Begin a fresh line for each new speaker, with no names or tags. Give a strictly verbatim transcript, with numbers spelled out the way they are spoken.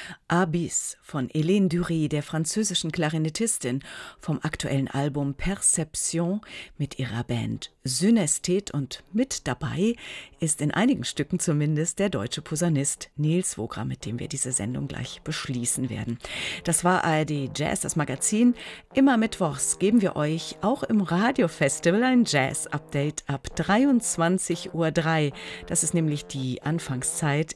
Abyss von Hélène Dury, der französischen Klarinettistin, vom aktuellen Album Perception mit ihrer Band Synästhet, und mit dabei ist in einigen Stücken zumindest der deutsche Posaunist Nils Wogra, mit dem wir diese Sendung gleich beschließen werden. Das war A R D Jazz, das Magazin. Immer mittwochs geben wir euch auch im Radiofestival ein Jazz-Update ab dreiundzwanzig Uhr drei. Das ist nämlich die Anfangszeit